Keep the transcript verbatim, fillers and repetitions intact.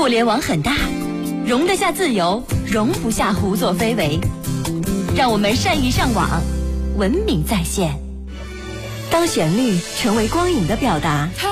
互联网很大，容得下自由，容不下胡作非为。让我们善于上网，文明在线。当旋律成为光影的表达，